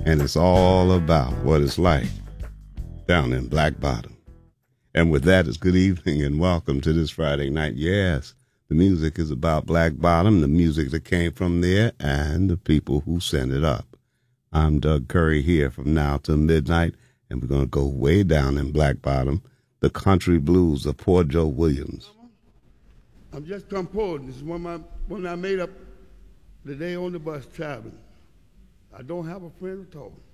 and it's all about what it's like down in Black Bottom. And with that, it's good evening and welcome to this Friday night. Yes, the music is about Black Bottom, the music that came from there, and the people who sent it up. I'm Doug Curry here from now till midnight, and we're going to go way down in Black Bottom, the country blues of Poor Joe Williams. I'm just composing. This is one I made up the day on the bus traveling. I don't have a friend at all.